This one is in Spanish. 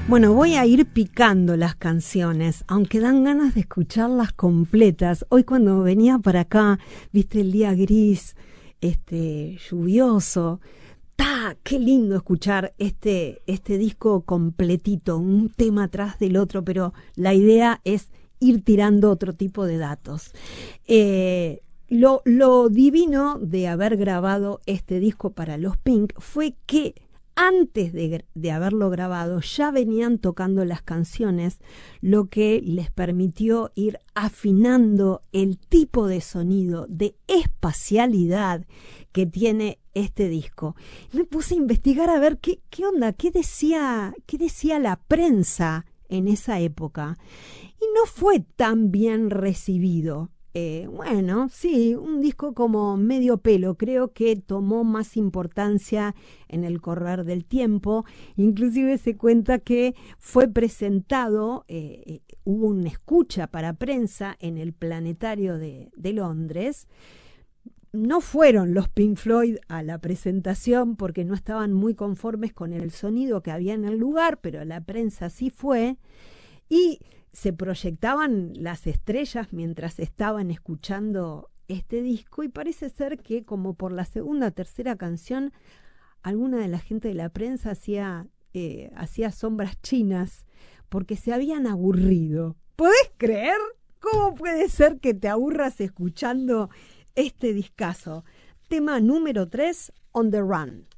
Bueno, voy a ir picando las canciones, aunque dan ganas de escucharlas completas. Hoy cuando venía para acá, viste el día gris, lluvioso. ¡Qué lindo escuchar este disco completito, un tema tras del otro! Pero la idea es ir tirando otro tipo de datos. Lo divino de haber grabado este disco para los Pink fue que antes de haberlo grabado ya venían tocando las canciones, lo que les permitió ir afinando el tipo de sonido, de espacialidad que tiene este disco. Me puse a investigar a ver qué onda, qué decía la prensa en esa época. Y no fue tan bien recibido. Bueno, sí, un disco como medio pelo, creo que tomó más importancia en el correr del tiempo, inclusive se cuenta que fue presentado, hubo una escucha para prensa en el Planetario de Londres. No fueron los Pink Floyd a la presentación porque no estaban muy conformes con el sonido que había en el lugar, pero la prensa sí fue, y se proyectaban las estrellas mientras estaban escuchando este disco, y parece ser que como por la segunda o tercera canción alguna de la gente de la prensa hacía sombras chinas porque se habían aburrido. ¿Podés creer? ¿Cómo puede ser que te aburras escuchando este discazo? Tema número 3, On the Run.